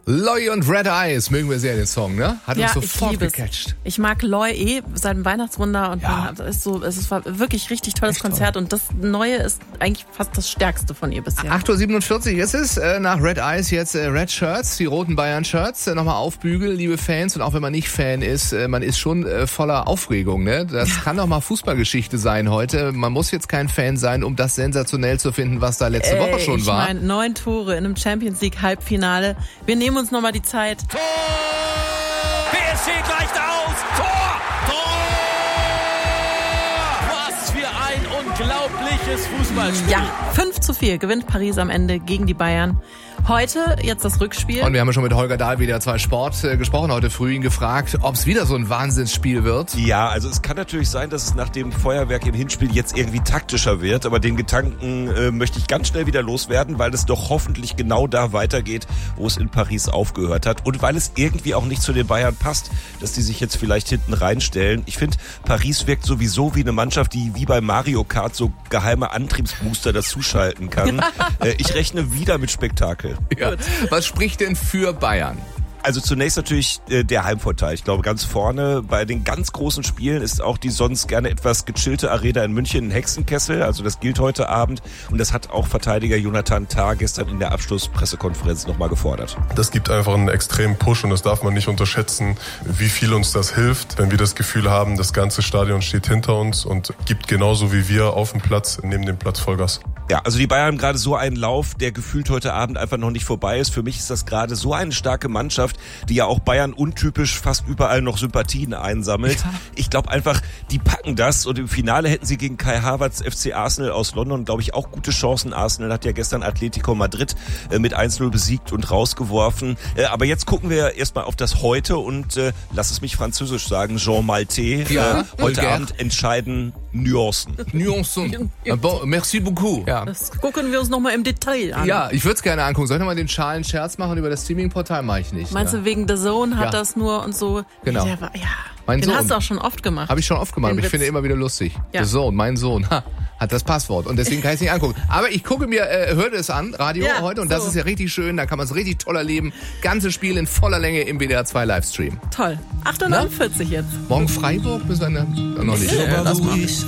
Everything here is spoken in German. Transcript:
Loy und Red Eyes, mögen wir sehr den Song, ne? Hat uns sofort gecatcht. Ich mag Loy seit dem Weihnachtswunder und es war wirklich richtig tolles Konzert und das Neue ist eigentlich fast das Stärkste von ihr bisher. 8.47 Uhr ist es, nach Red Eyes jetzt Red Shirts, die roten Bayern-Shirts, nochmal aufbügeln, liebe Fans, und auch wenn man nicht Fan ist, man ist schon voller Aufregung, ne? Das kann doch mal Fußballgeschichte sein heute. Man muss jetzt kein Fan sein, um das sensationell zu finden, was da letzte Woche schon war. Ich meine, 9 Tore in einem Champions League Halbfinale. Wir nehmen uns nochmal die Zeit. Tor! PSG gleicht aus! Tor! Was für ein unglaubliches Fußballspiel. Ja, 5:4 gewinnt Paris am Ende gegen die Bayern. Heute jetzt das Rückspiel. Und wir haben schon mit Holger Dahl wieder 2 Sport gesprochen heute früh, ihn gefragt, ob es wieder so ein Wahnsinnsspiel wird. Ja, also es kann natürlich sein, dass es nach dem Feuerwerk im Hinspiel jetzt irgendwie taktischer wird, aber den Gedanken möchte ich ganz schnell wieder loswerden, weil es doch hoffentlich genau da weitergeht, wo es in Paris aufgehört hat und weil es irgendwie auch nicht zu den Bayern passt, dass die sich jetzt vielleicht hinten reinstellen. Ich finde, Paris wirkt sowieso wie eine Mannschaft, die wie bei Mario Kart so geheime Antriebsbooster dazuschalten kann. Ich rechne wieder mit Spektakel. Ja. Was spricht denn für Bayern? Also zunächst natürlich der Heimvorteil. Ich glaube, ganz vorne bei den ganz großen Spielen ist auch die sonst gerne etwas gechillte Arena in München ein Hexenkessel. Also das gilt heute Abend und das hat auch Verteidiger Jonathan Tah gestern in der Abschlusspressekonferenz nochmal gefordert. Das gibt einfach einen extremen Push und das darf man nicht unterschätzen, wie viel uns das hilft, wenn wir das Gefühl haben, das ganze Stadion steht hinter uns und gibt genauso wie wir auf dem Platz, neben dem Platz Vollgas. Ja, also die Bayern haben gerade so einen Lauf, der gefühlt heute Abend einfach noch nicht vorbei ist. Für mich ist das gerade so eine starke Mannschaft, die ja auch Bayern untypisch fast überall noch Sympathien einsammelt. Ja. Ich glaube einfach, die packen das und im Finale hätten sie gegen Kai Havertz FC Arsenal aus London, glaube ich, auch gute Chancen. Arsenal hat ja gestern Atletico Madrid mit 1-0 besiegt und rausgeworfen. Aber jetzt gucken wir erstmal auf das Heute und lass es mich französisch sagen, Jean Maltais. Heute Abend entscheiden Nuancen. Nuancen. Bon, merci beaucoup. Ja. Das gucken wir uns nochmal im Detail an. Ja, ich würde es gerne angucken. Soll ich nochmal den schalen Scherz machen über das Streaming-Portal? Mache ich nicht. Meinst du, wegen The Zone hat das nur und so? Genau. Den hast du auch schon oft gemacht. Habe ich schon oft gemacht, aber ich finde immer wieder lustig. Ja. The Zone, mein Sohn, hat das Passwort und deswegen kann ich es nicht angucken. Aber ich gucke mir, höre es an, Radio heute, und das ist ja richtig schön, da kann man es richtig toll erleben. Ganzes Spiel in voller Länge im WDR 2 Livestream. Toll. 8.49 Uhr jetzt. Morgen Freiburg müssen wir noch nicht.